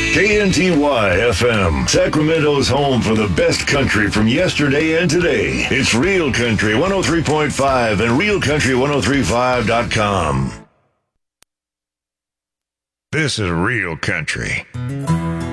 KNTY FM, Sacramento's home for the best country from yesterday and today. It's Real Country 103.5 and realcountry1035.com. This is Real Country.